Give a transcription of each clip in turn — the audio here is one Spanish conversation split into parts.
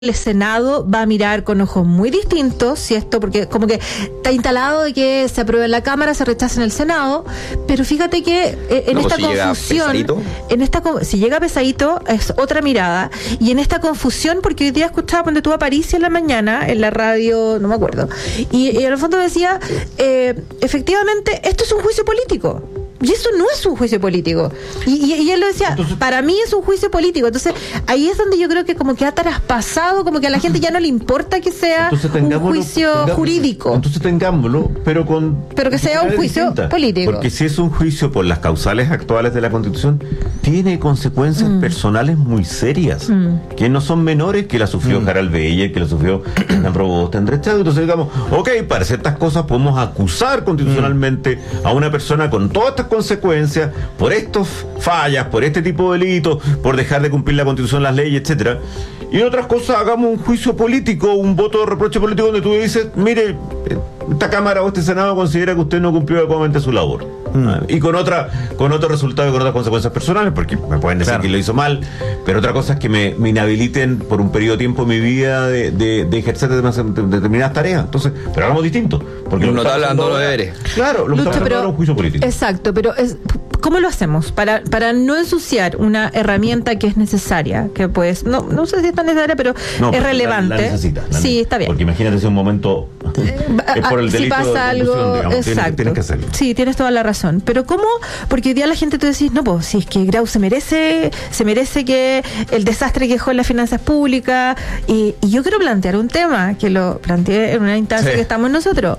el Senado va a mirar con ojos muy distintos si esto, porque como que está instalado de que se apruebe en la Cámara, se rechaza en el Senado, pero fíjate que en esta confusión, si llega pesadito es otra mirada, y en esta confusión, porque hoy día escuchaba cuando tú Aparicio en la mañana en la radio, no me acuerdo, y en el fondo decía, efectivamente esto es un juicio político. Y eso no es un juicio político. Y él lo decía, entonces, para mí es un juicio político. Entonces, ahí es donde yo creo que como que ha traspasado, como que a la gente ya no le importa que sea un juicio jurídico. Entonces tengámoslo, pero que sea un juicio político. Porque si es un juicio por las causales actuales de la Constitución, tiene consecuencias personales muy serias, que no son menores, que la sufrió Harald Beyer, que la sufrió Hernán Proboste, Andrés Chávez. Entonces digamos, para ciertas cosas podemos acusar constitucionalmente a una persona con todas estas consecuencias, por estas fallas, por este tipo de delitos, por dejar de cumplir la Constitución, las leyes, etcétera. Y en otras cosas hagamos un juicio político, un voto de reproche político donde tú dices, mire, esta Cámara o este Senado considera que usted no cumplió adecuadamente su labor. Y con otro resultado y con otras consecuencias personales, porque me pueden decir que lo hizo mal, pero otra cosa es que me inhabiliten por un periodo de tiempo en mi vida de ejercer determinadas tareas. Entonces, pero hagamos distinto. Porque no está hablando de deberes. Claro, lo que está hablando era un juicio político. Exacto, pero ¿cómo lo hacemos? Para no ensuciar una herramienta que es necesaria, que pues, no sé si es tan necesaria, pero es relevante. La necesita. Sí, está bien. Porque imagínate si un momento es por el delito si pasa algo, digamos, exacto. Tienes que hacerlo. Sí, tienes toda la razón. Pero ¿cómo? Porque hoy día la gente tú decís, no, pues si es que Grau se merece que el desastre que dejó en las finanzas públicas, y yo quiero plantear un tema, que lo planteé en una instancia que estamos nosotros.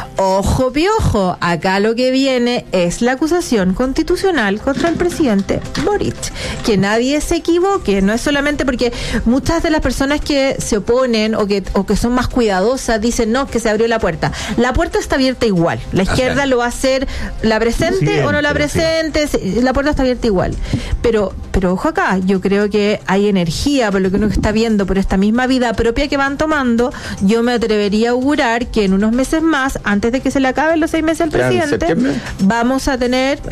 Ojo piojo, acá lo que viene es la acusación constitucional contra el presidente Boric. Que nadie se equivoque, no es solamente porque muchas de las personas que se oponen o que son más cuidadosas dicen, no, que se abrió la puerta. La puerta está abierta igual. La izquierda lo va a hacer, la presente o no la presente, la puerta está abierta igual. Pero ojo acá, yo creo que hay energía, por lo que uno está viendo, por esta misma vida propia que van tomando. Yo me atrevería a augurar que en unos meses más, antes de que se le acaben los 6 meses al presidente, vamos a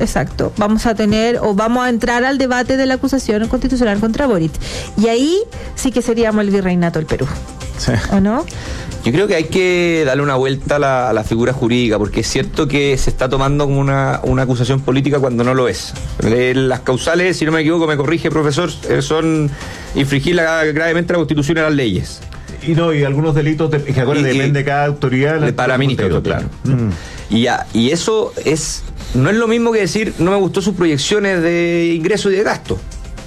entrar al debate de la acusación constitucional contra Boric. Y ahí sí que seríamos el virreinato del Perú. Sí. ¿O no? Yo creo que hay que darle una vuelta a la figura jurídica, porque es cierto que se está tomando como una acusación política cuando no lo es. Las causales, si no me equivoco, me corrige, profesor, son infringir gravemente la Constitución y las leyes. Y algunos delitos que ahora depende de cada autoridad. Para ministro, claro. Y eso no es lo mismo que decir, no me gustó sus proyecciones de ingreso y de gasto.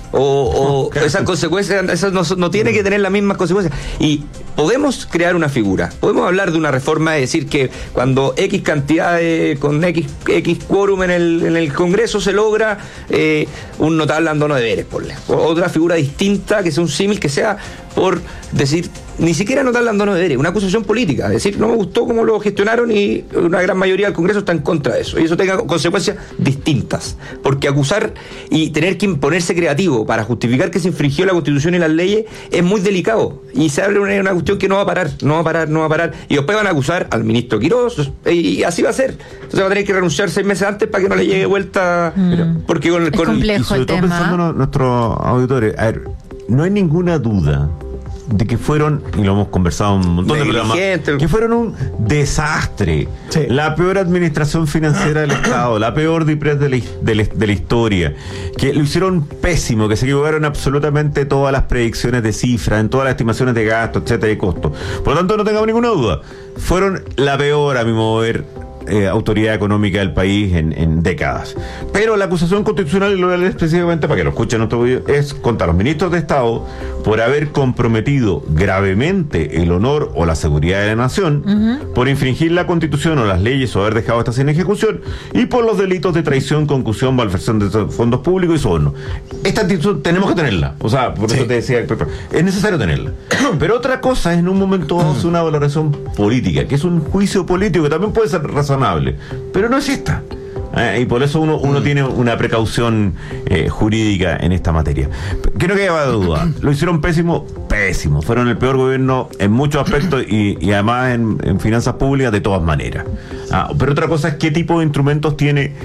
Esas consecuencias, esas no tiene que tener las mismas consecuencias. Y podemos crear una figura, podemos hablar de una reforma, de decir que cuando X cantidad con X quórum en el Congreso se logra un notable abandono de deberes, otra figura distinta, que sea un símil, que sea por decir, ni siquiera notable abandono de deberes, una acusación política, es decir, no me gustó cómo lo gestionaron y una gran mayoría del Congreso está en contra de eso, y eso tenga consecuencias distintas, porque acusar y tener que ponerse creativo para justificar que se infringió la Constitución y las leyes es muy delicado, y se abre una cuestión que no va a parar, y después van a acusar al ministro Quirós, y así va a ser. Entonces va a tener que renunciar 6 meses antes para que no le llegue vuelta, porque con complejo y sobre el todo tema. Pensando nuestros auditores, a ver, no hay ninguna duda de que fueron, y lo hemos conversado en un montón de programas, que fueron un desastre. Sí. La peor administración financiera del Estado, la peor DIPRES de la historia, que lo hicieron pésimo, que se equivocaron absolutamente todas las predicciones de cifras, en todas las estimaciones de gasto, etcétera, y costos. Por lo tanto, no tengamos ninguna duda, fueron la peor, a mi modo de ver, autoridad económica del país en décadas. Pero la acusación constitucional, y lo voy a leer específicamente para que lo escuchen en otro video, es contra los ministros de Estado por haber comprometido gravemente el honor o la seguridad de la nación, por infringir la Constitución o las leyes o haber dejado estas sin ejecución, y por los delitos de traición, concusión, malversación de fondos públicos y soborno. Esta actitud tenemos que tenerla, o sea, por eso te decía, es necesario tenerla. Pero otra cosa es en un momento dado una valoración política, que es un juicio político que también puede ser razonable, pero no es esta. Y por eso uno tiene una precaución jurídica en esta materia. Que no queda duda, lo hicieron pésimo. Fueron el peor gobierno en muchos aspectos y además en finanzas públicas de todas maneras. Pero otra cosa es qué tipo de instrumentos tiene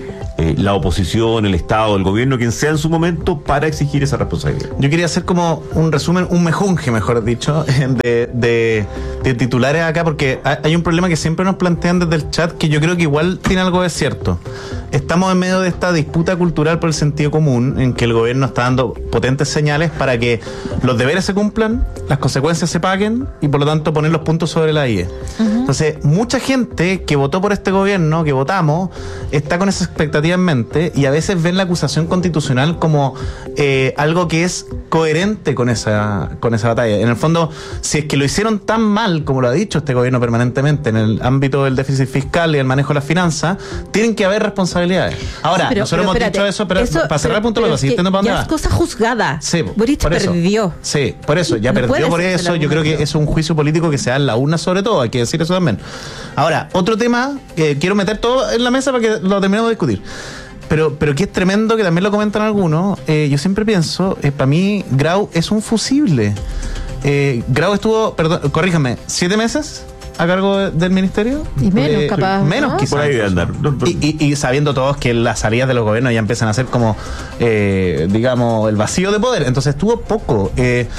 la oposición, el Estado, el gobierno, quien sea en su momento, para exigir esa responsabilidad. Yo quería hacer como un resumen, un mejunje, mejor dicho, de titulares acá, porque hay un problema que siempre nos plantean desde el chat, que yo creo que igual tiene algo de cierto. Estamos en medio de esta disputa cultural por el sentido común, en que el gobierno está dando potentes señales para que los deberes se cumplan, las consecuencias se paguen y por lo tanto poner los puntos sobre la IE. Entonces, mucha gente que votó por este gobierno, que votamos, está con esa expectativa en mente y a veces ven la acusación constitucional como algo que es coherente con esa batalla. En el fondo, si es que lo hicieron tan mal como lo ha dicho este gobierno permanentemente en el ámbito del déficit fiscal y el manejo de las finanzas, tienen que haber responsabilidades. Ahora, nosotros hemos dicho eso, pero para cerrar el punto lo que ya es cosa juzgada. Sí, Boric perdió. Sí, por eso, ya No perdió por eso. Yo creo que es un juicio político que se da en la urna sobre todo, hay que decir eso también. Ahora, otro tema que quiero meter todo en la mesa para que lo terminemos de discutir. Pero que es tremendo, que también lo comentan algunos. Yo siempre pienso, para mí, Grau es un fusible. Grau estuvo, corríjame, 7 meses a cargo del ministerio. Y menos, capaz. Menos, ¿no? quizás. Por ahí de andar. Y sabiendo todos que las salidas de los gobiernos ya empiezan a ser como, digamos, el vacío de poder. Entonces estuvo poco.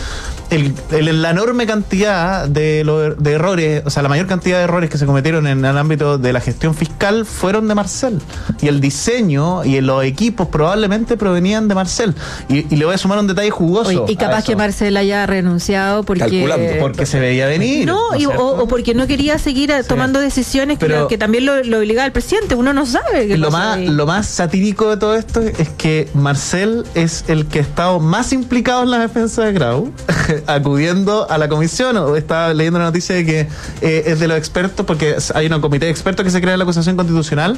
La enorme cantidad de errores, o sea, la mayor cantidad de errores que se cometieron en el ámbito de la gestión fiscal fueron de Marcel. Y el diseño y los equipos probablemente provenían de Marcel. Y le voy a sumar un detalle jugoso. Oye, y capaz que Marcel haya renunciado porque se veía venir. No, o porque no quería seguir tomando decisiones que también lo obligaba el presidente. Uno no sabe qué pasa ahí. Lo más satírico de todo esto es que Marcel es el que ha estado más implicado en la defensa de Grau, acudiendo a la comisión. O estaba leyendo la noticia de que es de los expertos, porque hay un comité de expertos que se crea en la acusación constitucional,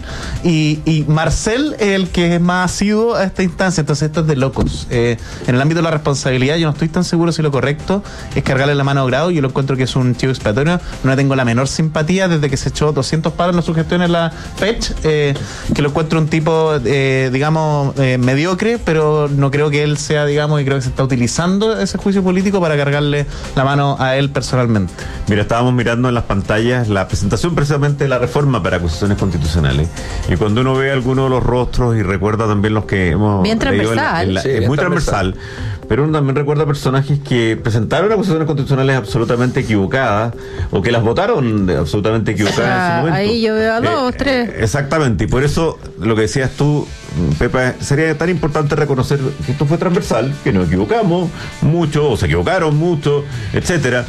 y Marcel es el que es más asiduo a esta instancia. Entonces esto es de locos. En el ámbito de la responsabilidad yo no estoy tan seguro si lo correcto es cargarle la mano a Grau. Yo lo encuentro que es un chivo expiatorio. No le tengo la menor simpatía desde que se echó 200 palos en su gestión en la FECH, que lo encuentro un tipo digamos mediocre, pero no creo que él sea, digamos, y creo que se está utilizando ese juicio político para cargarle la mano a él personalmente. Mira, estábamos mirando en las pantallas la presentación precisamente de la reforma para acusaciones constitucionales, y cuando uno ve algunos de los rostros y recuerda también los que hemos bien transversal, es muy transversal, pero uno también recuerda personajes que presentaron acusaciones constitucionales absolutamente equivocadas o que las votaron absolutamente equivocadas en su momento. Ahí yo veo a 2, 3. Exactamente, y por eso lo que decías tú, Pepa, sería tan importante reconocer que esto fue transversal, que nos equivocamos mucho, o se equivocaron mucho, etcétera.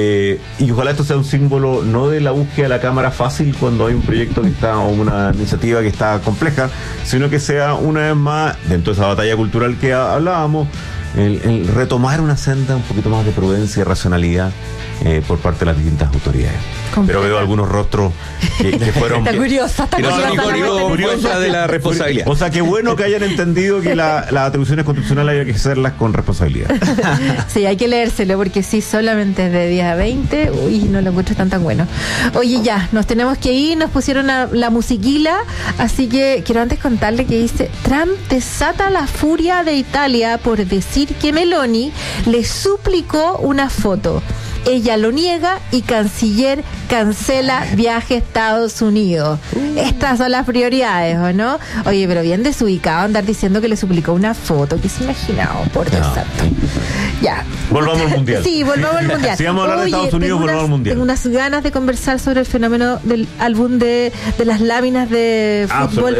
Y ojalá esto sea un símbolo no de la búsqueda de la cámara fácil cuando hay un proyecto que está, o una iniciativa que está compleja, sino que sea una vez más, dentro de esa batalla cultural que hablábamos, el retomar una senda un poquito más de prudencia y racionalidad por parte de las distintas autoridades. Pero veo algunos rostros que fueron... Está curiosa, curiosa de la responsabilidad. O sea, qué bueno que hayan entendido que las atribuciones constitucionales hay que hacerlas con responsabilidad. Sí, hay que leérselo, porque sí, solamente de 10 a 20, no lo encuentro tan bueno. Oye, ya, nos tenemos que ir, nos pusieron la musiquila, así que quiero antes contarle que dice: Trump desata la furia de Italia por decir que Meloni le suplicó una foto. Ella lo niega y canciller cancela viaje a Estados Unidos. Estas son las prioridades, ¿o no? Oye, pero bien desubicado andar diciendo que le suplicó una foto. ¿Qué se imaginaba? Por Dios santo. Ya. Volvamos al mundial. Sí, volvamos al mundial. Si vamos a hablar de Estados Unidos, volvamos al mundial. Tengo unas ganas de conversar sobre el fenómeno del álbum de las láminas de fútbol.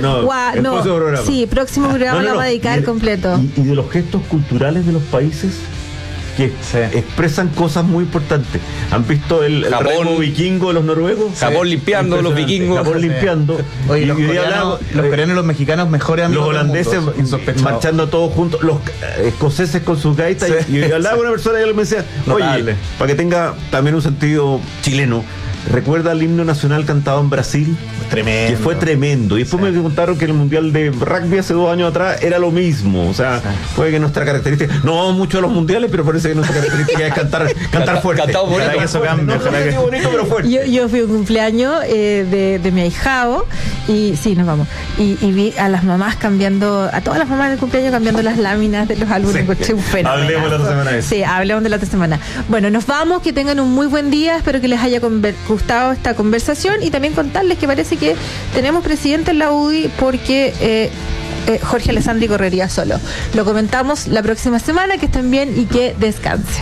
Próximo programa lo vamos a dedicar completo. Y de los gestos culturales de los países que expresan cosas muy importantes. ¿Han visto el remo vikingo de los noruegos? Japón limpiando, los vikingos. Japón limpiando. Oye, los coreanos y los mexicanos mejores amigos. Los holandeses marchando todos juntos. Los escoceses con sus gaitas. Sí, y hablaba con una persona y me decía, oye, para que tenga también un sentido chileno, ¿recuerda el himno nacional cantado en Brasil? Tremendo. Que fue tremendo. Y después me contaron que el mundial de rugby hace 2 años atrás era lo mismo. O sea, puede que nuestra característica, no vamos mucho a los mundiales, pero parece que nuestra característica es cantar fuerte. Cantado bonito. Que eso cambia. Bonito, pero fuerte. Yo fui a un cumpleaños de mi ahijado, y sí, nos vamos. Y vi a las mamás cambiando, a todas las mamás del cumpleaños cambiando las láminas de los álbumes. Sí. Hablemos de la otra semana. Sí, hablemos de la otra semana. Bueno, nos vamos, que tengan un muy buen día. Espero que les haya gustado esta conversación y también contarles que parece que tenemos presidente en la UDI porque Jorge Alessandri correría solo. Lo comentamos la próxima semana, que estén bien y que descansen.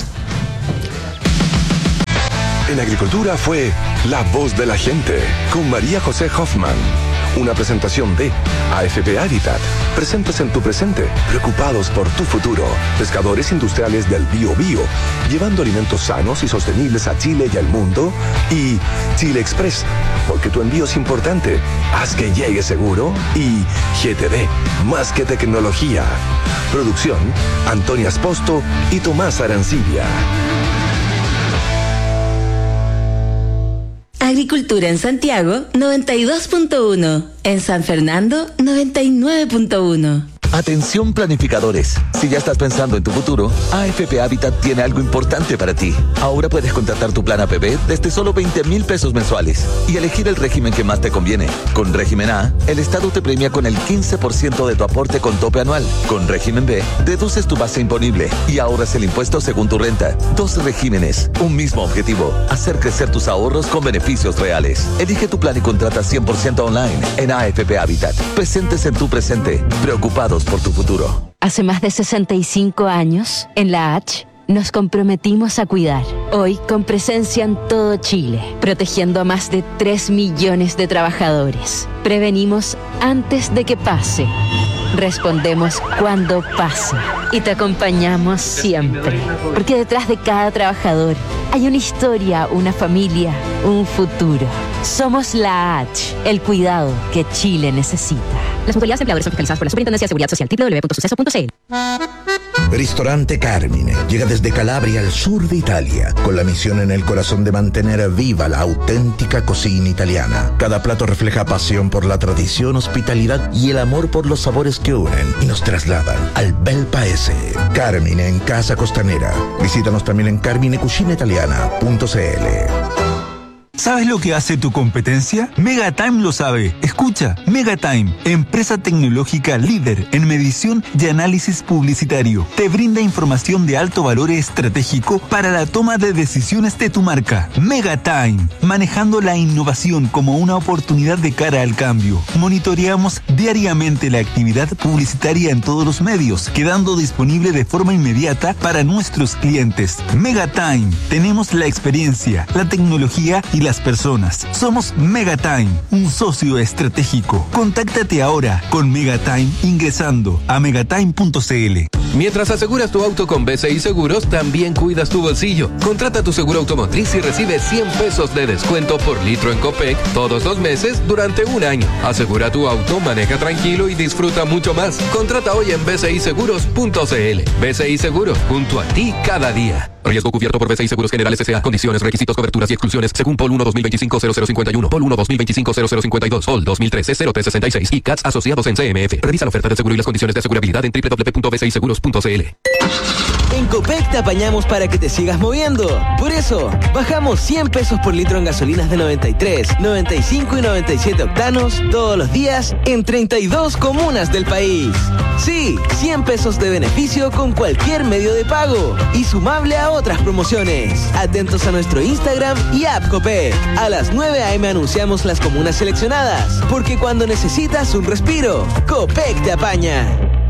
En Agricultura fue La Voz de la Gente con María José Hoffman. Una presentación de AFP Habitat. Presentes en tu presente, preocupados por tu futuro. Pescadores industriales del Biobío, llevando alimentos sanos y sostenibles a Chile y al mundo. Y Chile Express, porque tu envío es importante. Haz que llegue seguro. Y GTD, más que tecnología. Producción, Antonia Esposto y Tomás Arancibia. Agricultura en Santiago, 92.1. En San Fernando, 99.1. Atención planificadores, si ya estás pensando en tu futuro, AFP Habitat tiene algo importante para ti. Ahora puedes contratar tu plan APB desde solo 20,000 pesos mensuales y elegir el régimen que más te conviene. Con régimen A, el Estado te premia con el 15% de tu aporte con tope anual. Con régimen B, deduces tu base imponible y ahorras el impuesto según tu renta. 2 regímenes, un mismo objetivo, hacer crecer tus ahorros con beneficios reales. Elige tu plan y contrata 100% online en AFP Habitat. Presentes en tu presente, preocupados por tu futuro. Hace más de 65 años, en la H, nos comprometimos a cuidar. Hoy, con presencia en todo Chile, protegiendo a más de 3 millones de trabajadores. Prevenimos antes de que pase. Respondemos cuando pase. Y te acompañamos siempre. Porque detrás de cada trabajador hay una historia, una familia, un futuro. Somos la H, el cuidado que Chile necesita. Las mutualidades empleadores son fiscalizadas por la Superintendencia de Seguridad Social, www.suceso.cl. Ristorante Carmine llega desde Calabria al sur de Italia, con la misión en el corazón de mantener viva la auténtica cocina italiana. Cada plato refleja pasión por la tradición, hospitalidad y el amor por los sabores que unen y nos trasladan al bel paese. Carmine en Casa Costanera. Visítanos también en carminecucinaitaliana.cl. ¿Sabes lo que hace tu competencia? Megatime lo sabe. Escucha, Megatime, empresa tecnológica líder en medición y análisis publicitario. Te brinda información de alto valor estratégico para la toma de decisiones de tu marca. Megatime, manejando la innovación como una oportunidad de cara al cambio. Monitoreamos diariamente la actividad publicitaria en todos los medios, quedando disponible de forma inmediata para nuestros clientes. Megatime, tenemos la experiencia, la tecnología y las personas. Somos Megatime, un socio estratégico. Contáctate ahora con Megatime ingresando a megatime.cl. Mientras aseguras tu auto con BCI Seguros, también cuidas tu bolsillo. Contrata tu seguro automotriz y recibe 100 pesos de descuento por litro en Copec todos los meses durante un año. Asegura tu auto, maneja tranquilo y disfruta mucho más. Contrata hoy en bciseguros.cl. BCI Seguros, junto a ti cada día. Riesgo cubierto por BCI Seguros Generales S.A. Condiciones, requisitos, coberturas y exclusiones según Pol 1 2025-0051, Pol 1 2025-0052, Pol 2013-0366 y CATS asociados en CMF. Revisa la oferta de seguro y las condiciones de asegurabilidad en www.bciseguros.cl. En Copec te apañamos para que te sigas moviendo. Por eso, bajamos 100 pesos por litro en gasolinas de 93, 95 y 97 octanos todos los días en 32 comunas del país. Sí, 100 pesos de beneficio con cualquier medio de pago y sumable a otras promociones. Atentos a nuestro Instagram y app Copec. A las 9 a.m. anunciamos las comunas seleccionadas, porque cuando necesitas un respiro, Copec te apaña.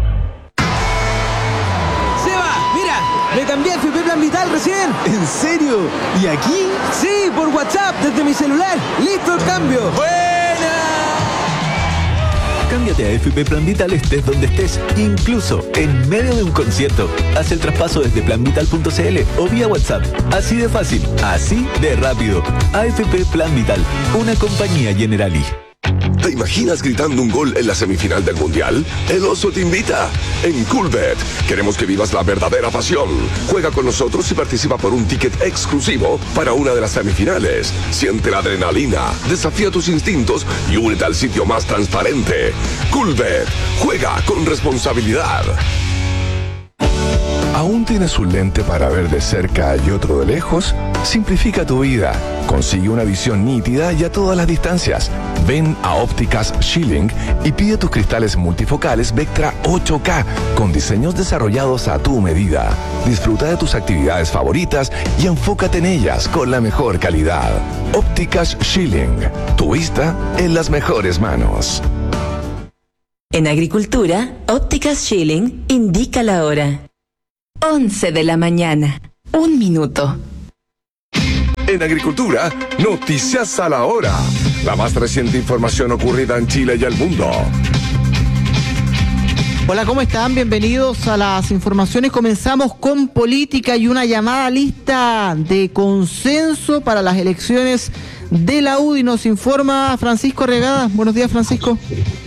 Me cambié a FP Plan Vital recién. ¿En serio? ¿Y aquí? Sí, por WhatsApp, desde mi celular. ¡Listo el cambio! ¡Buena! Cámbiate a FP Plan Vital estés donde estés, incluso en medio de un concierto. Haz el traspaso desde planvital.cl o vía WhatsApp. Así de fácil, así de rápido. AFP Plan Vital, una compañía Generali. ¿Te imaginas gritando un gol en la semifinal del Mundial? El Oso te invita. En Coolbet queremos que vivas la verdadera pasión. Juega con nosotros y participa por un ticket exclusivo para una de las semifinales. Siente la adrenalina, desafía tus instintos y únete al sitio más transparente. Coolbet. Juega con responsabilidad. ¿Aún tienes un lente para ver de cerca y otro de lejos? Simplifica tu vida. Consigue una visión nítida y a todas las distancias. Ven a Ópticas Schilling y pide tus cristales multifocales Vectra 8K con diseños desarrollados a tu medida. Disfruta de tus actividades favoritas y enfócate en ellas con la mejor calidad. Ópticas Schilling. Tu vista en las mejores manos. En Agricultura, Ópticas Schilling indica la hora. 11 de la mañana. 1 minuto. En Agricultura, noticias a la hora. La más reciente información ocurrida en Chile y el mundo. Hola, ¿cómo están? Bienvenidos a las informaciones. Comenzamos con política y una llamada lista de consenso para las elecciones de la UDI. Nos informa Francisco Arregada. Buenos días, Francisco.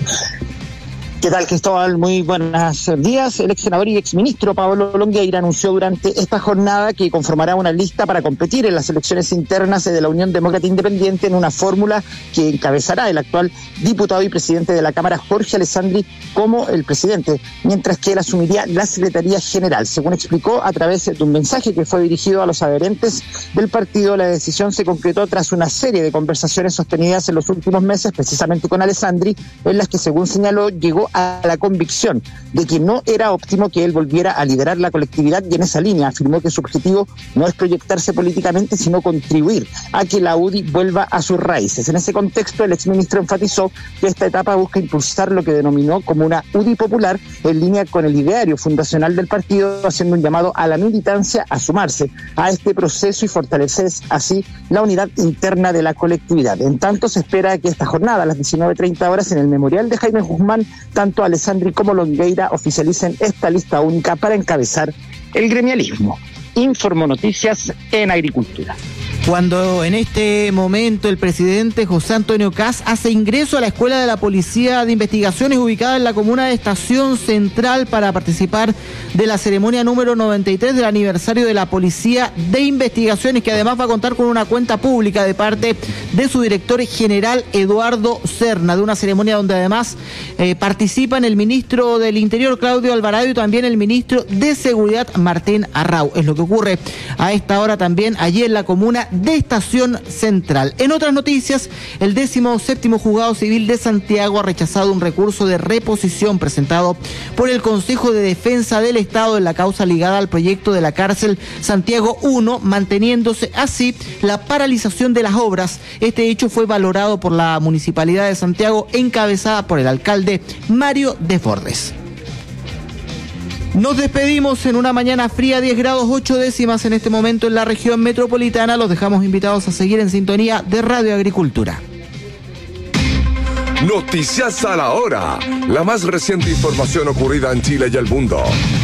¿Qué tal, Cristóbal? Muy buenos días. El ex senador y exministro Pablo Longueira anunció durante esta jornada que conformará una lista para competir en las elecciones internas de la Unión Demócrata Independiente en una fórmula que encabezará el actual diputado y presidente de la Cámara, Jorge Alessandri, como el presidente, mientras que él asumiría la Secretaría General. Según explicó a través de un mensaje que fue dirigido a los adherentes del partido, la decisión se concretó tras una serie de conversaciones sostenidas en los últimos meses, precisamente con Alessandri, en las que, según señaló, llegó a la convicción de que no era óptimo que él volviera a liderar la colectividad, y en esa línea afirmó que su objetivo no es proyectarse políticamente, sino contribuir a que la UDI vuelva a sus raíces. En ese contexto, el exministro enfatizó que esta etapa busca impulsar lo que denominó como una UDI popular, en línea con el ideario fundacional del partido, haciendo un llamado a la militancia a sumarse a este proceso y fortalecer así la unidad interna de la colectividad. En tanto, se espera que esta jornada, a las 19:30 horas, en el memorial de Jaime Guzmán, tanto Alessandri como Longueira oficialicen esta lista única para encabezar el gremialismo. Informó Noticias en Agricultura. Cuando en este momento el presidente José Antonio Kast hace ingreso a la Escuela de la Policía de Investigaciones ubicada en la comuna de Estación Central para participar de la ceremonia número 93 del aniversario de la Policía de Investigaciones, que además va a contar con una cuenta pública de parte de su director general Eduardo Serna, de una ceremonia donde además participan el ministro del Interior Claudio Alvarado y también el ministro de Seguridad Martín Arrau. Es lo que ocurre a esta hora también allí en la comuna de Estación Central. En otras noticias, el 17º Juzgado Civil de Santiago ha rechazado un recurso de reposición presentado por el Consejo de Defensa del Estado en la causa ligada al proyecto de la cárcel Santiago 1, manteniéndose así la paralización de las obras. Este hecho fue valorado por la Municipalidad de Santiago, encabezada por el alcalde Mario Desbordes. Nos despedimos en una mañana fría, 10 grados 8 décimas en este momento en la región metropolitana. Los dejamos invitados a seguir en sintonía de Radio Agricultura. Noticias a la hora. La más reciente información ocurrida en Chile y el mundo.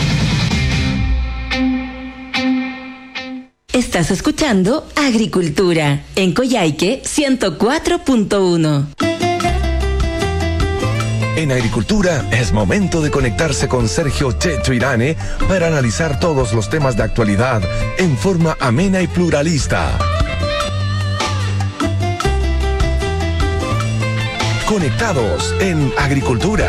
Estás escuchando Agricultura en Coyhaique 104.1. En Agricultura es momento de conectarse con Sergio Checho Irane para analizar todos los temas de actualidad en forma amena y pluralista. Conectados en Agricultura.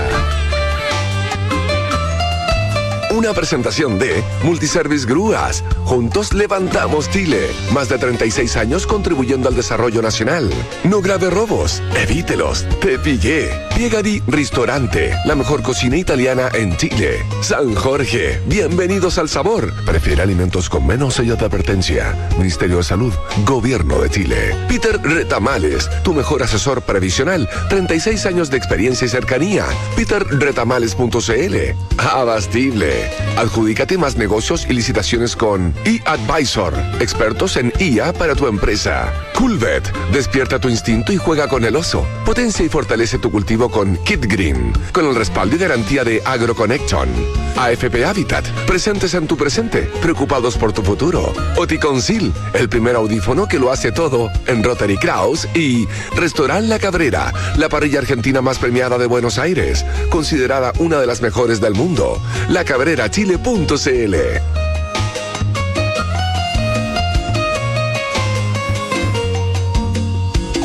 Una presentación de Multiservice Grúas. Juntos levantamos Chile. Más de 36 años contribuyendo al desarrollo nacional. No grave robos. Evítelos. Te pillé. Piegari Ristorante. La mejor cocina italiana en Chile. San Jorge. Bienvenidos al sabor. Prefiere alimentos con menos sello de advertencia. Ministerio de Salud. Gobierno de Chile. Peter Retamales. Tu mejor asesor previsional. 36 años de experiencia y cercanía. peterretamales.cl. Abastible. Adjudícate más negocios y licitaciones con eAdvisor, expertos en IA para tu empresa. Coolvet, despierta tu instinto y juega con el oso. Potencia y fortalece tu cultivo con Kit Green, con el respaldo y garantía de AgroConnection. AFP Habitat, presentes en tu presente, preocupados por tu futuro. Oticonsil, el primer audífono que lo hace todo en Rotary Kraus. Y Restaurant La Cabrera, la parrilla argentina más premiada de Buenos Aires, considerada una de las mejores del mundo. lacabrerachile.cl.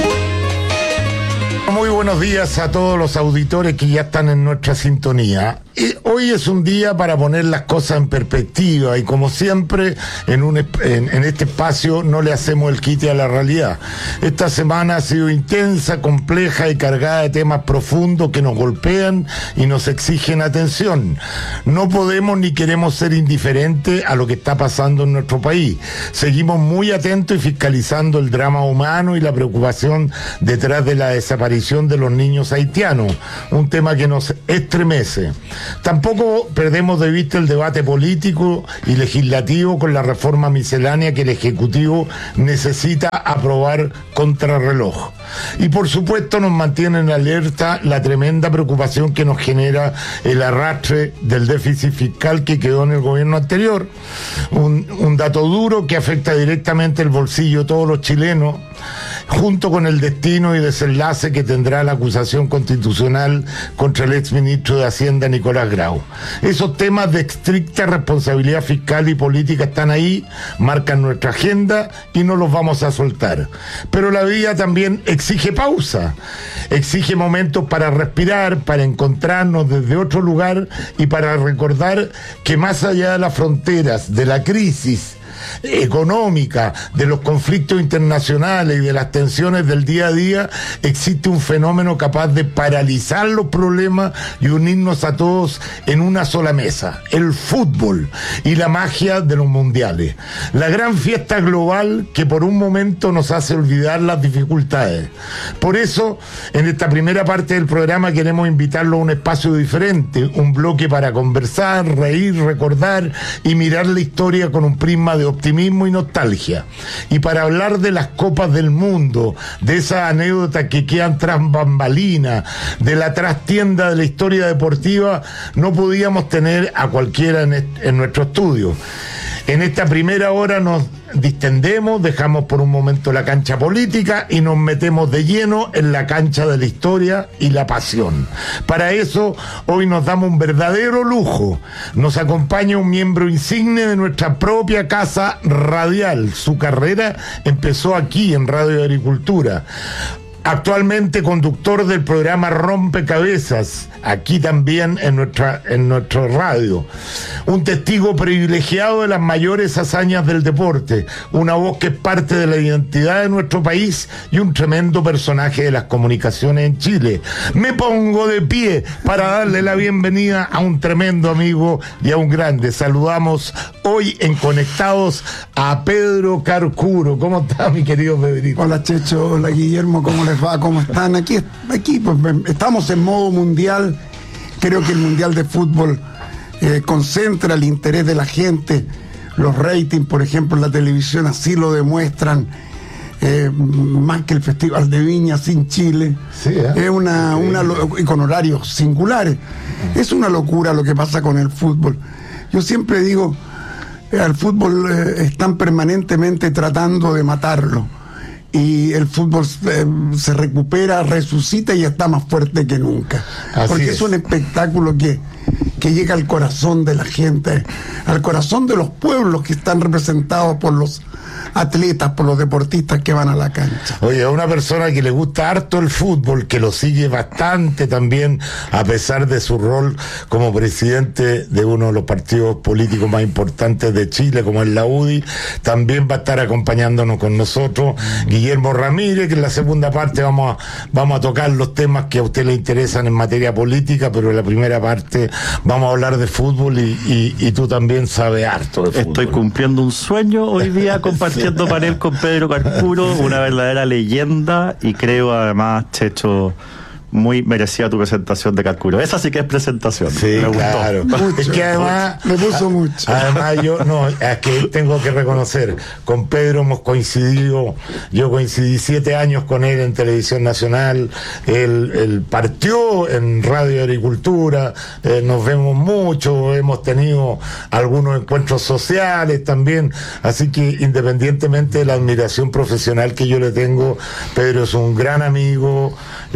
Muy buenos días a todos los auditores que ya están en nuestra sintonía. hoy es un día para poner las cosas en perspectiva y como siempre en este espacio no le hacemos el quite a la realidad. Esta semana ha sido intensa, compleja y cargada de temas profundos que nos golpean y nos exigen atención. No podemos ni queremos ser indiferentes a lo que está pasando en nuestro país. Seguimos muy atentos y fiscalizando el drama humano y la preocupación detrás de la desaparición de los niños haitianos, un tema que nos estremece. Tampoco perdemos de vista el debate político y legislativo con la reforma miscelánea que el Ejecutivo necesita aprobar contrarreloj. Y por supuesto nos mantiene en alerta la tremenda preocupación que nos genera el arrastre del déficit fiscal que quedó en el gobierno anterior. Un dato duro que afecta directamente el bolsillo de todos los chilenos, junto con el destino y desenlace que tendrá la acusación constitucional contra el exministro de Hacienda Nicolás Grau. Esos temas de estricta responsabilidad fiscal y política están ahí, marcan nuestra agenda y no los vamos a soltar. Pero la vida también exige pausa, exige momentos para respirar, para encontrarnos desde otro lugar y para recordar que más allá de las fronteras, de la crisis económica, de los conflictos internacionales y de las tensiones del día a día, existe un fenómeno capaz de paralizar los problemas y unirnos a todos en una sola mesa: el fútbol y la magia de los mundiales, la gran fiesta global que por un momento nos hace olvidar las dificultades. Por eso, en esta primera parte del programa queremos invitarlo a un espacio diferente, un bloque para conversar, reír, recordar y mirar la historia con un prisma de optimismo y nostalgia, y para hablar de las copas del mundo, de esas anécdotas que quedan tras bambalinas, de la trastienda de la historia deportiva, no podíamos tener a cualquiera en nuestro estudio. En esta primera hora nos distendemos, dejamos por un momento la cancha política y nos metemos de lleno en la cancha de la historia y la pasión. Para eso, hoy nos damos un verdadero lujo. Nos acompaña un miembro insigne de nuestra propia casa radial. Su carrera empezó aquí en Radio Agricultura. Actualmente conductor del programa Rompecabezas, aquí también en nuestra radio. Un testigo privilegiado de las mayores hazañas del deporte, una voz que es parte de la identidad de nuestro país y un tremendo personaje de las comunicaciones en Chile. Me pongo de pie para darle la bienvenida a un tremendo amigo y a un grande. Saludamos hoy en Conectados a Pedro Carcuro. ¿Cómo está, mi querido Pedrito? Hola, Checho. Hola, Guillermo. ¿Cómo les va? ¿Cómo están? Aquí pues, estamos en modo mundial. Creo que el mundial de fútbol concentra el interés de la gente. Los ratings, por ejemplo, en la televisión así lo demuestran. Más que el Festival de Viña sin Chile. Sí, y con horarios singulares. Es una locura lo que pasa con el fútbol. Yo siempre digo, al fútbol están permanentemente tratando de matarlo. Y el fútbol se recupera, resucita y está más fuerte que nunca. Porque es un espectáculo que llega al corazón de la gente, al corazón de los pueblos que están representados por los atletas, por los deportistas que van a la cancha. Oye, a una persona que le gusta harto el fútbol, que lo sigue bastante también, a pesar de su rol como presidente de uno de los partidos políticos más importantes de Chile, como es la UDI, también va a estar acompañándonos con nosotros Guillermo Ramírez, que en la segunda parte vamos a tocar los temas que a usted le interesan en materia política, pero en la primera parte vamos a hablar de fútbol y tú también sabes harto de fútbol. Estoy cumpliendo un sueño hoy día compartiendo panel con Pedro Carcuro, una verdadera leyenda, y creo además, Checho, muy merecida tu presentación de Carcuro. Esa sí que es presentación. Sí, me claro. Mucho, es que además me puso mucho. Además es que tengo que reconocer, con Pedro hemos coincidido, yo coincidí 7 años con él en Televisión Nacional, él partió en Radio Agricultura, nos vemos mucho, hemos tenido algunos encuentros sociales también, así que independientemente de la admiración profesional que yo le tengo, Pedro es un gran amigo,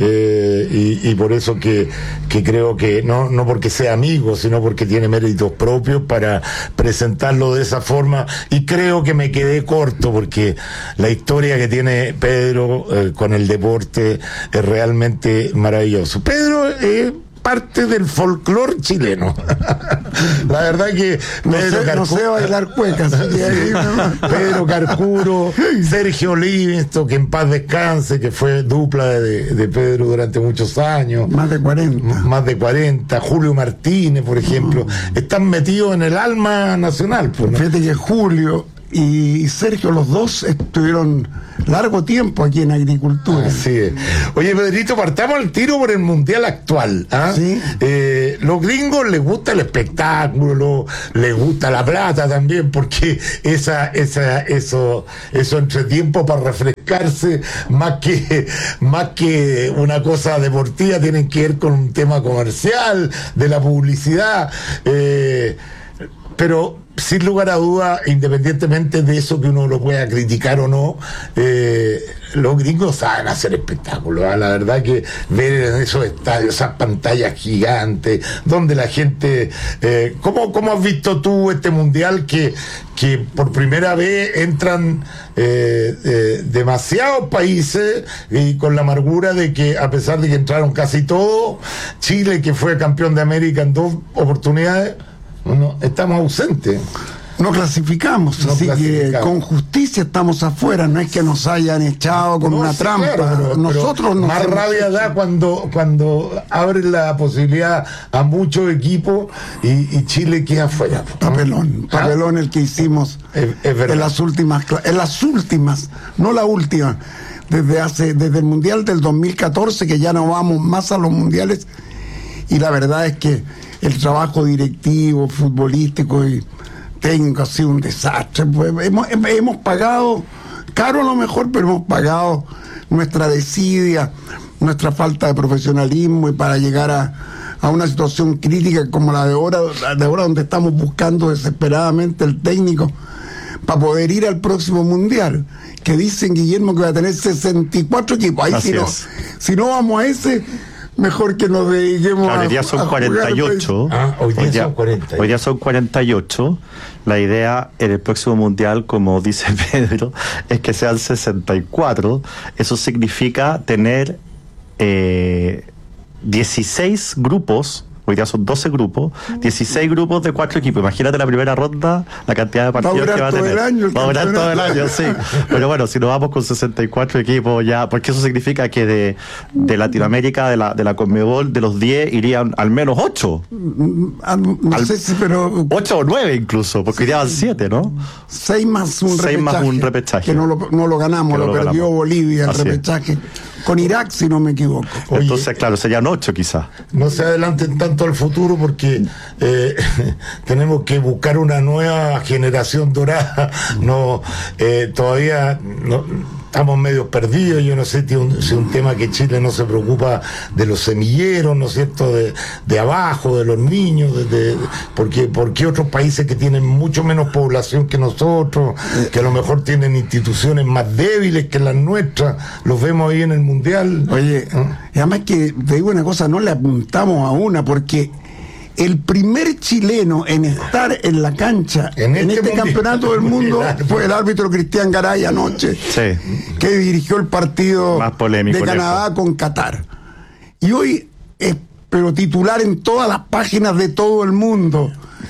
y por eso que creo que no porque sea amigo, sino porque tiene méritos propios para presentarlo de esa forma, y creo que me quedé corto porque la historia que tiene Pedro con el deporte es realmente maravilloso. Pedro parte del folclore chileno. La verdad que no sé bailar cuecas. Pedro Carcuro, Sergio Livingston, que en paz descanse, que fue dupla de Pedro durante muchos años. Más de 40. Julio Martínez, por ejemplo, están metidos en el alma nacional. Pues, ¿no? Fíjate que Julio y Sergio, los dos estuvieron largo tiempo aquí en Agricultura. Así es. Oye, Pedrito, partamos al tiro por el mundial actual. ¿Sí? Los gringos les gusta el espectáculo, les gusta la plata también, porque eso entretiempo para refrescarse, más que una cosa deportiva, tienen que ver con un tema comercial, de la publicidad. Pero sin lugar a duda, independientemente de eso que uno lo pueda criticar o no, los gringos saben hacer espectáculos. La verdad que ver en esos estadios, esas pantallas gigantes, donde la gente... ¿Cómo has visto tú este mundial que por primera vez entran demasiados países, y con la amargura de que, a pesar de que entraron casi todos, Chile, que fue campeón de América en 2 oportunidades, no, estamos ausentes. No clasificamos, que con justicia estamos afuera, no es que nos hayan echado con una trampa. Claro, nosotros nos más rabia da cuando abren la posibilidad a muchos equipos y Chile queda afuera. Papelón el que hicimos en las últimas, no la última, desde el Mundial del 2014, que ya no vamos más a los mundiales, y la verdad es que el trabajo directivo, futbolístico y técnico ha sido un desastre. Pues hemos pagado, caro a lo mejor, pero hemos pagado nuestra desidia, nuestra falta de profesionalismo, y para llegar a una situación crítica como la de ahora, donde estamos buscando desesperadamente el técnico para poder ir al próximo mundial, que dicen, Guillermo, que va a tener 64 equipos. Ahí si no vamos a ese, mejor que nos dediquemos hoy día son 48. Hoy día son 48. La idea en el próximo mundial, como dice Pedro, es que sean 64. Eso significa tener 16 grupos. Hoy día son 12 grupos, 16 grupos de 4 equipos. Imagínate la primera ronda, la cantidad de partidos que va a tener. Va a durar todo el año, sí. Pero bueno, si nos vamos con 64 equipos ya, porque eso significa que de Latinoamérica, de la Conmebol, de los 10 irían al menos 8. No sé si, pero 8 o 9 incluso, porque irían 7, ¿no? 6 más un repechaje. Que no lo ganamos, lo perdió Bolivia, el repechaje. Con Irak, si no me equivoco. Entonces, claro, serían 8 quizás. No se adelanten tanto al futuro, porque tenemos que buscar una nueva generación dorada. Todavía estamos medio perdidos. Yo no sé si un tema que Chile no se preocupa de los semilleros, ¿no es cierto?, de abajo, de los niños, porque otros países que tienen mucho menos población que nosotros, que a lo mejor tienen instituciones más débiles que las nuestras, los vemos ahí en el mundial. Oye, y además que te digo una cosa, no le apuntamos a una, porque el primer chileno en estar en la cancha en este campeonato del mundo fue el árbitro Cristian Garay anoche, que dirigió el partido más polémico de Canadá con Qatar. Y hoy es pero titular en todas las páginas de todo el mundo.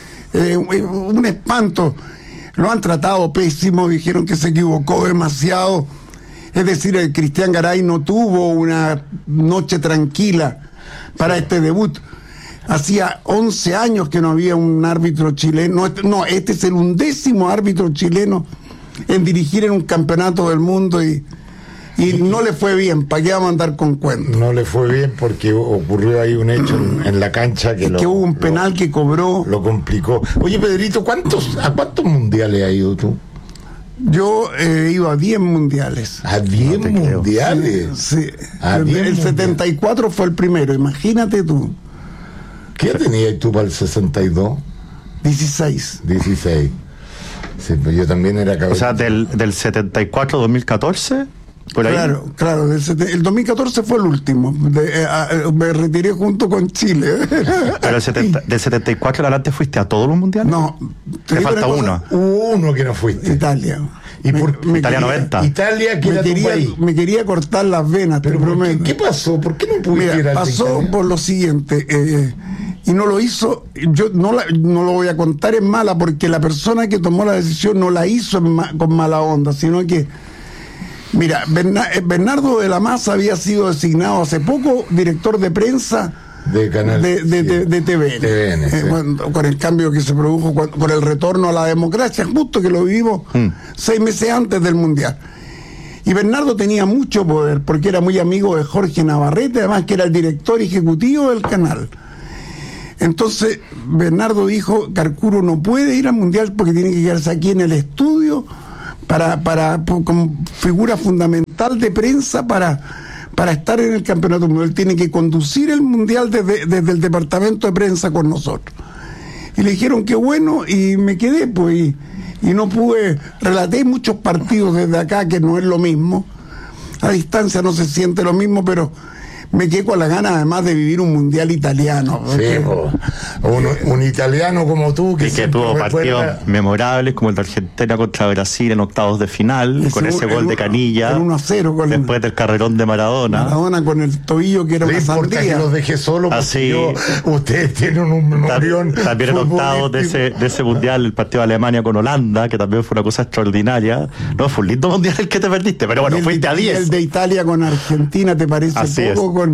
Un espanto. Lo han tratado pésimo, dijeron que se equivocó demasiado. Es decir, el Cristian Garay no tuvo una noche tranquila para este debut. Hacía 11 años que no había un árbitro chileno. No, este es el 11º árbitro chileno en dirigir en un campeonato del mundo, y no le fue bien. ¿Para qué vamos a andar con cuentos? No le fue bien porque ocurrió ahí un hecho en la cancha que hubo un penal que cobró. Lo complicó. Oye, Pedrito, ¿a cuántos mundiales has ido tú? Yo he ido a 10 mundiales. ¿A 10 mundiales? Sí. El 74 fue el primero, imagínate tú. ¿Qué tenías tú para el 62? 16. Sí, pues yo también era cabeza. O sea, del 74 2014. por ahí. Claro, el 2014 fue el último. Me retiré junto con Chile. Pero del 74 en adelante fuiste a todos los mundiales. No, te falta uno. Hubo uno que no fuiste. Italia. Italia 90. Italia que me quería cortar las venas. ¿Pero qué pasó? ¿Por qué no pudiste ir a pasó Italia? Por lo siguiente. Y no lo hizo, yo no lo voy a contar en mala, porque la persona que tomó la decisión no la hizo con mala onda, sino que, mira, Bernardo de la Maza había sido designado hace poco director de prensa de canal de TVN, sí. Con el cambio que se produjo con el retorno a la democracia, justo que lo vivimos 6 meses antes del Mundial. Y Bernardo tenía mucho poder, porque era muy amigo de Jorge Navarrete, además que era el director ejecutivo del canal. Entonces Bernardo dijo: Carcuro no puede ir al Mundial porque tiene que quedarse aquí en el estudio como figura fundamental de prensa para estar en el campeonato mundial. Él tiene que conducir el Mundial desde el departamento de prensa con nosotros. Y le dijeron que bueno, y me quedé pues, y no pude. Relaté muchos partidos desde acá, que no es lo mismo, a distancia no se siente lo mismo, pero me quedé con la gana además de vivir un mundial italiano. Sí, un italiano como tú que tuvo partidos memorables como el de Argentina contra Brasil en octavos de final, con ese gol de Canilla, el 1-0 después del carrerón de Maradona con el tobillo que era una sandía. Que los dejé solo porque ustedes tienen un memorión. También en octavos de ese mundial, el partido de Alemania con Holanda, que también fue una cosa extraordinaria. No, fue un lindo mundial el que te perdiste, pero bueno, fuiste a 10. El de Italia con Argentina, ¿te parece poco?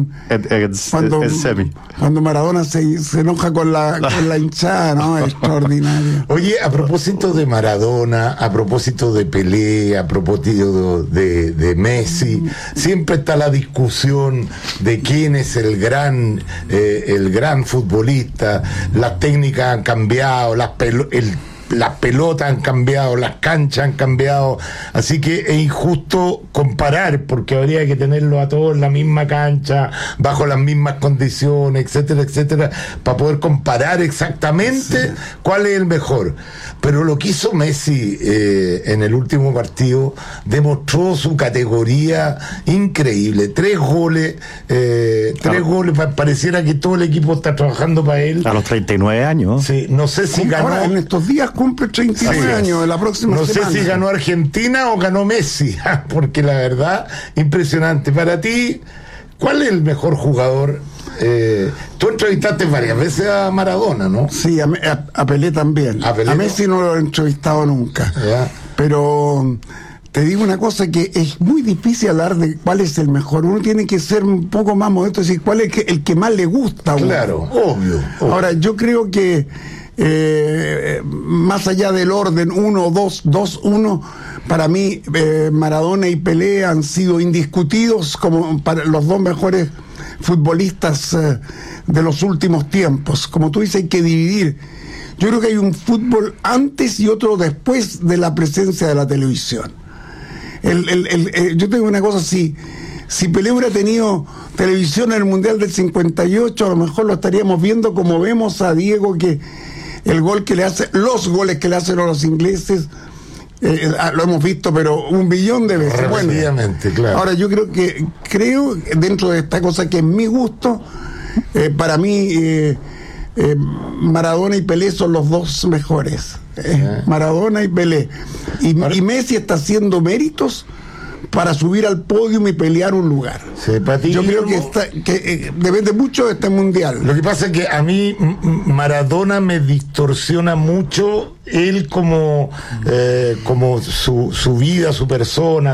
Cuando Maradona se enoja con la hinchada, ¿no? Es extraordinario. Oye, a propósito de Maradona, a propósito de Pelé, a propósito de Messi, siempre está la discusión de quién es el gran futbolista. Las técnicas han cambiado, las pelotas han cambiado, las canchas han cambiado, así que es injusto comparar, porque habría que tenerlo a todos en la misma cancha, bajo las mismas condiciones, etcétera, etcétera, para poder comparar exactamente cuál es el mejor. Pero lo que hizo Messi en el último partido demostró su categoría increíble. 3 goles, pareciera que todo el equipo está trabajando para él. A los 39 años. Sí, no sé si ganó. Ahora, en estos días cumple 39 años, en la próxima semana. No sé si ganó Argentina o ganó Messi, porque la verdad, impresionante. Para ti, ¿cuál es el mejor jugador? Tú entrevistaste varias veces a Maradona, ¿no? Sí, a Pelé también. A Messi no lo he entrevistado nunca. Pero te digo una cosa, que es muy difícil hablar de cuál es el mejor. Uno tiene que ser un poco más modesto y decir cuál es el que más le gusta a uno. Claro, obvio. Ahora, yo creo que más allá del orden 1-2-2-1, para mí Maradona y Pelé han sido indiscutidos como para los 2 mejores futbolistas de los últimos tiempos. Como tú dices, hay que dividir. Yo creo que hay un fútbol antes y otro después de la presencia de la televisión. Yo tengo una cosa así: si Pelé hubiera tenido televisión en el Mundial del 58, a lo mejor lo estaríamos viendo como vemos a Diego, que los goles que le hacen a los ingleses, lo hemos visto, pero 1 billón de veces. Bueno, claro. Ahora, yo creo dentro de esta cosa que es mi gusto, para mí Maradona y Pelé son los 2 mejores. Maradona y Pelé. Y Messi está haciendo méritos para subir al podio y pelear un lugar. Yo creo que depende mucho de este mundial. Lo que pasa es que a mí Maradona me distorsiona mucho él como su vida, su persona,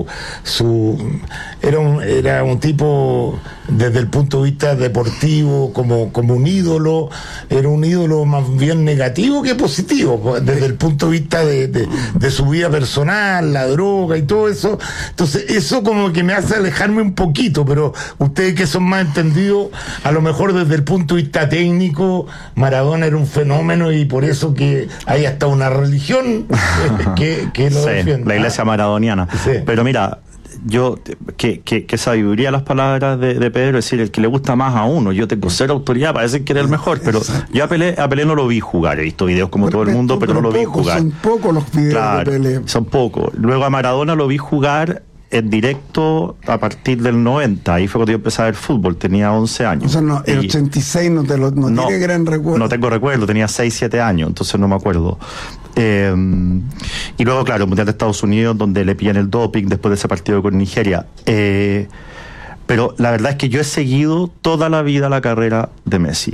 era un tipo desde el punto de vista deportivo como un ídolo. Era un ídolo más bien negativo que positivo desde el punto de vista de su vida personal, la droga y todo eso. Entonces eso como que me hace alejarme un poquito, pero ustedes que son más entendidos, a lo mejor desde el punto de vista técnico, Maradona era un fenómeno, y por eso que hay hasta una religión que lo defiende. La iglesia maradoniana. Pero mira, que sabiduría las palabras de Pedro, es decir, el que le gusta más a uno. Yo tengo 0 autoridad para decir que era el mejor, pero yo a Pelé no lo vi jugar. He visto videos como todo el mundo, pero no lo vi jugar. Son pocos los videos de Pelé. Son pocos. Luego a Maradona lo vi jugar en directo a partir del 90. Ahí fue cuando yo empecé a ver fútbol, tenía 11 años. O sea, no, el 86 no tiene gran recuerdo. No tengo recuerdo, tenía 6, 7 años, entonces no me acuerdo. Y luego, claro, el Mundial de Estados Unidos, donde le pillan el doping después de ese partido con Nigeria. Pero la verdad es que yo he seguido toda la vida la carrera de Messi.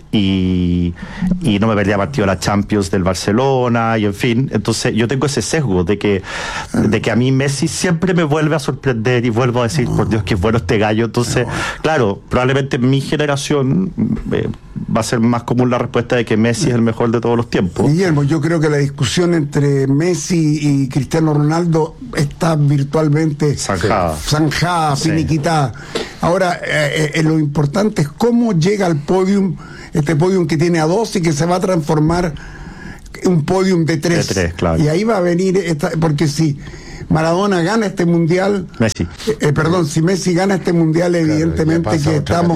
Y no me perdía partido de la Champions del Barcelona, y en fin, entonces yo tengo ese sesgo de que a mí Messi siempre me vuelve a sorprender y vuelvo a decir, por Dios, qué bueno este gallo. Entonces, claro, probablemente en mi generación va a ser más común la respuesta de que Messi es el mejor de todos los tiempos. Guillermo, yo creo que la discusión entre Messi y Cristiano Ronaldo está virtualmente zanjada, finiquitada. Ahora, lo importante es cómo llega al podium, este podium que tiene a 2 y que se va a transformar en un podium de 3. Claro. Y ahí va a venir, porque si Maradona gana este mundial, si Messi gana este mundial, evidentemente que estamos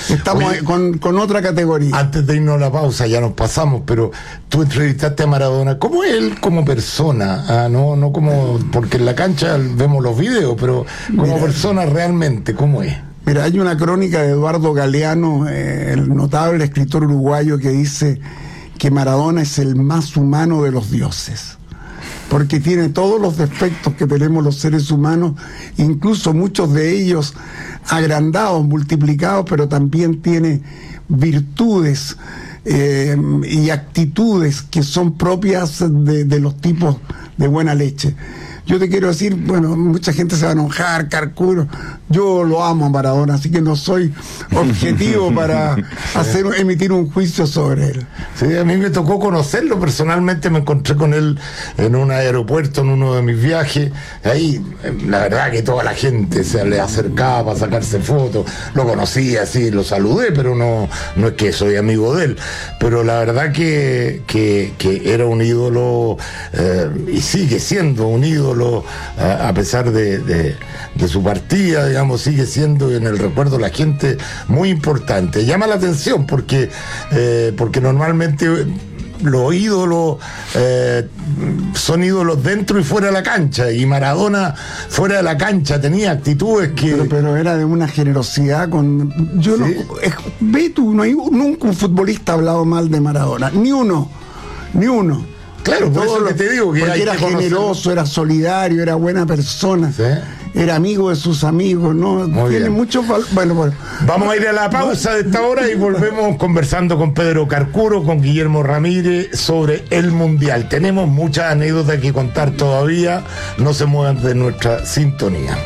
con otra categoría. Antes de irnos a la pausa, ya nos pasamos, pero tú entrevistaste a Maradona. ¿Cómo es él como persona? No como, porque en la cancha vemos los videos, pero como persona realmente, ¿cómo es? Mira, hay una crónica de Eduardo Galeano, el notable escritor uruguayo, que dice que Maradona es el más humano de los dioses, porque tiene todos los defectos que tenemos los seres humanos, incluso muchos de ellos agrandados, multiplicados, pero también tiene virtudes y actitudes que son propias de los tipos de buena leche. Yo te quiero decir, bueno, mucha gente se va a enojar, Carcuro, yo lo amo a Maradona, así que no soy objetivo para emitir un juicio sobre él. Sí, a mí me tocó conocerlo personalmente, me encontré con él en un aeropuerto, en uno de mis viajes. Ahí, la verdad que toda la gente se le acercaba para sacarse fotos, lo conocía, sí, lo saludé, pero no es que soy amigo de él. Pero la verdad que era un ídolo, y sigue siendo un ídolo, a pesar de su partida, digamos, sigue siendo en el recuerdo de la gente muy importante. Llama la atención porque normalmente los ídolos son ídolos dentro y fuera de la cancha, y Maradona fuera de la cancha tenía actitudes que... Pero era de una generosidad con... Yo ¿sí? Ve tú, no hay nunca un futbolista ha hablado mal de Maradona, ni uno. Claro, por eso que te digo que era generoso, era solidario, era buena persona, ¿sí? Era amigo de sus amigos, ¿no? Muy tiene bien. Mucho bueno. Vamos a ir a la pausa de esta hora y volvemos conversando con Pedro Carcuro, con Guillermo Ramírez sobre el Mundial. Tenemos muchas anécdotas que contar todavía, no se muevan de nuestra sintonía.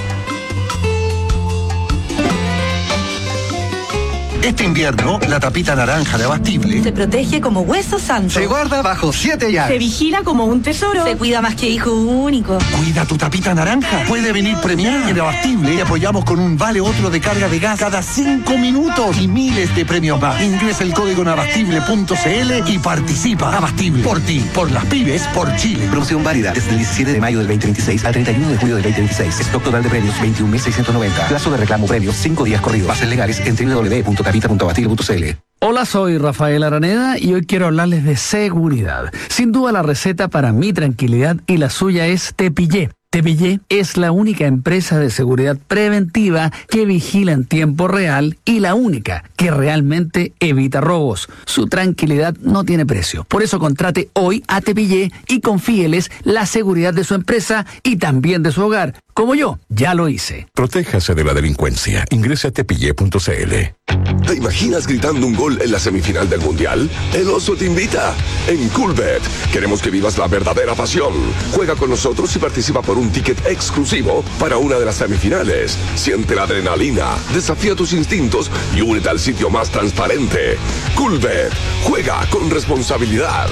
Este invierno, la tapita naranja de Abastible se protege como hueso santo. Se guarda bajo 7 llaves. Se vigila como un tesoro. Se cuida más que hijo único. Cuida tu tapita naranja. Puede venir premiada. En Abastible te apoyamos con un vale otro de carga de gas cada 5 minutos y miles de premios más. Ingresa el código en abastible.cl y participa. Abastible. Por ti, por las pymes, por Chile. Promoción válida desde el 17 de mayo del 2026 al 31 de julio del 2026. Stock total de premios 21.690. Plazo de reclamo premios 5 días corridos. Bases legales en www.capita.abastible.cl. Hola, soy Rafael Araneda y hoy quiero hablarles de seguridad. Sin duda la receta para mi tranquilidad y la suya es Tepillé. Tepillé es la única empresa de seguridad preventiva que vigila en tiempo real y la única que realmente evita robos. Su tranquilidad no tiene precio. Por eso contrate hoy a Tepillé y confíeles la seguridad de su empresa y también de su hogar. Como yo, ya lo hice. Protéjase de la delincuencia. Ingrese a tepillé.cl. ¿Te imaginas gritando un gol en la semifinal del Mundial? El Oso te invita. En Coolbet queremos que vivas la verdadera pasión. Juega con nosotros y participa por un ticket exclusivo para una de las semifinales. Siente la adrenalina, desafía tus instintos y únete al sitio más transparente. Coolbet. Juega con responsabilidad.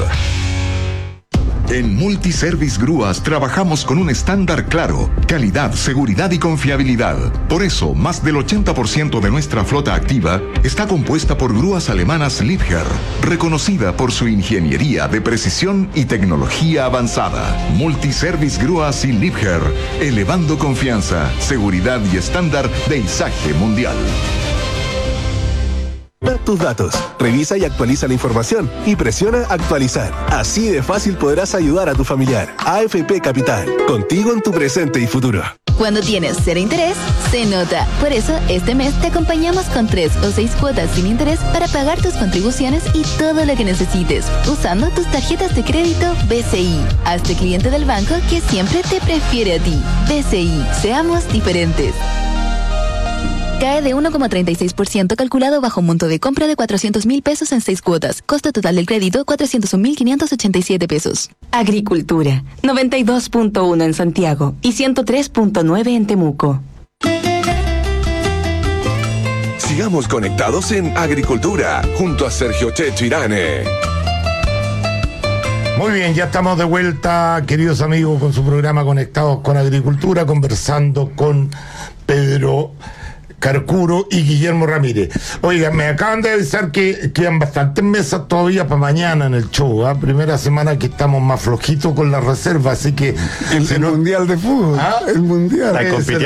En Multiservice Grúas trabajamos con un estándar claro: calidad, seguridad y confiabilidad. Por eso, más del 80% de nuestra flota activa está compuesta por grúas alemanas Liebherr, reconocida por su ingeniería de precisión y tecnología avanzada. Multiservice Grúas y Liebherr, elevando confianza, seguridad y estándar de izaje mundial. Tus datos, revisa y actualiza la información y presiona actualizar. Así de fácil podrás ayudar a tu familiar. AFP Capital, contigo en tu presente y futuro. Cuando tienes cero interés, se nota. Por eso, este mes te acompañamos con 3 o 6 cuotas sin interés para pagar tus contribuciones y todo lo que necesites, usando tus tarjetas de crédito BCI. Hazte cliente del banco que siempre te prefiere a ti. BCI, seamos diferentes. Cae de 1,36% calculado bajo un monto de compra de 400.000 pesos en 6 cuotas. Costo total del crédito, 401.587 pesos. Agricultura, 92.1 en Santiago y 103.9 en Temuco. Sigamos conectados en Agricultura, junto a Sergio Checho Irane. Muy bien, ya estamos de vuelta, queridos amigos, con su programa Conectados con Agricultura, conversando con Pedro Carcuro y Guillermo Ramírez. Oiga, me acaban de avisar que quedan bastantes mesas todavía para mañana en el show, ¿eh? Primera semana que estamos más flojitos con la reserva, así que... El Mundial de Fútbol. ¿Ah? El Mundial.